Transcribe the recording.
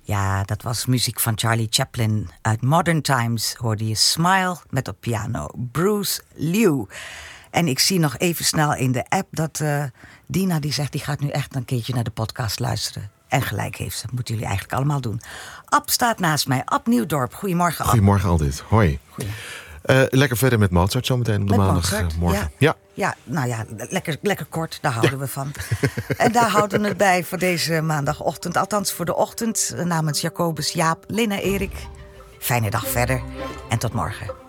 Ja, dat was muziek van Charlie Chaplin. Uit Modern Times hoorde je Smile met op piano Bruce Liu. En ik zie nog even snel in de app dat Dina die zegt... die gaat nu echt een keertje naar de podcast luisteren. En gelijk heeft ze. Dat moeten jullie eigenlijk allemaal doen. Ab staat naast mij. Ab Nieuwdorp. Goedemorgen, Ab. Goedemorgen, Aldit. Hoi. Lekker verder met Mozart zometeen op de maandagmorgen. Ja, nou ja, lekker kort. Daar houden we van. En daar houden we het bij voor deze maandagochtend. Althans voor de ochtend. Namens Jacobus, Jaap, Lina, Erik. Fijne dag verder. En tot morgen.